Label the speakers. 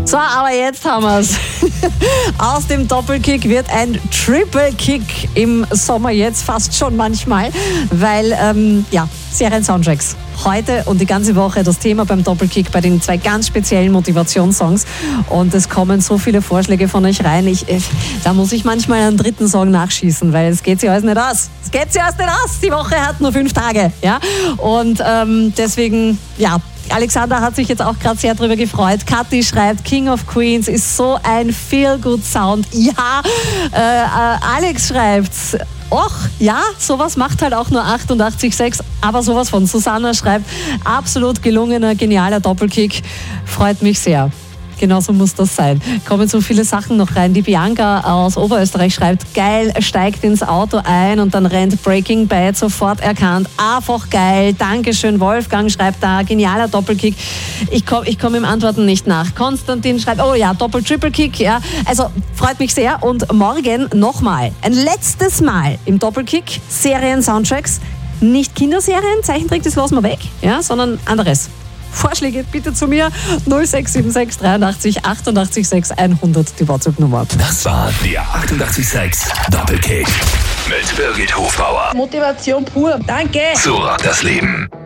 Speaker 1: So, aber jetzt haben wir es. Aus dem Doppelkick wird ein Triple-Kick im Sommer jetzt fast schon manchmal, weil, Serien-Soundtracks. Heute und die ganze Woche das Thema beim Doppelkick bei den 2 ganz speziellen Motivationssongs. Und es kommen so viele Vorschläge von euch rein. Da muss ich manchmal einen 3. Song nachschießen, weil es geht sich alles nicht aus. Es geht sich alles nicht aus. Die Woche hat nur 5 Tage. Ja? Und deswegen, Alexander hat sich jetzt auch gerade sehr darüber gefreut. Kathi schreibt, King of Queens ist so ein Feel-Good-Sound. Ja, Alex schreibt, sowas macht halt auch nur 88,6, aber sowas von. Susanna schreibt, absolut gelungener, genialer Doppelkick. Freut mich sehr. Genauso muss das sein. Kommen so viele Sachen noch rein. Die Bianca aus Oberösterreich schreibt, geil, steigt ins Auto ein und dann rennt Breaking Bad, sofort erkannt. Einfach geil. Dankeschön. Wolfgang schreibt da, genialer Doppelkick. Ich komm im Antworten nicht nach. Konstantin schreibt, Doppel-Triple-Kick. Ja. Also freut mich sehr. Und morgen nochmal, ein letztes Mal im Doppelkick, Serien-Soundtracks. Nicht Kinderserien, Zeichentrick, das lassen wir weg, sondern anderes. Vorschläge bitte zu mir 0676 83 88 6 100, die WhatsApp-Nummer.
Speaker 2: Das war der 88,6 Doppelkick mit Birgit Hofbauer.
Speaker 3: Motivation pur. Danke.
Speaker 2: So rockt das Leben.